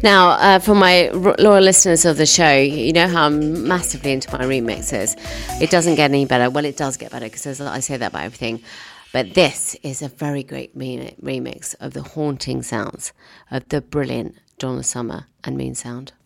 Now, for my loyal listeners of the show, you know how I'm massively into my remixes. It doesn't get any better. Well, it does get better because I say that about everything. But this is a very great remix of the haunting sounds of the brilliant Donna Summer and Moon Sound.